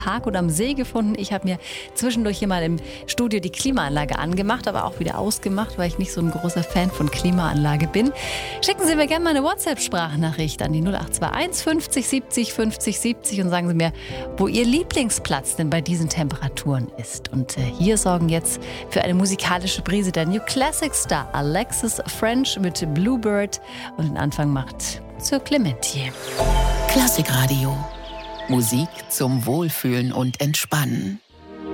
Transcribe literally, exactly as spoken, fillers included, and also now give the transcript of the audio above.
Park oder am See gefunden. Ich habe mir zwischendurch hier mal im Studio die Klimaanlage angemacht, aber auch wieder ausgemacht, weil ich nicht so ein großer Fan von Klimaanlage bin. Schicken Sie mir gerne mal eine WhatsApp-Sprachnachricht an die null acht zwei eins fünfzig siebzig fünfzig siebzig und sagen Sie mir, wo Ihr Lieblingsplatz denn bei diesen Temperaturen ist. Und äh, hier sorgen jetzt für eine musikalische Brise der New Classic Star Alexis French mit Bluebird und den Anfang macht Sir Clementier. Klassikradio. Musik zum Wohlfühlen und Entspannen.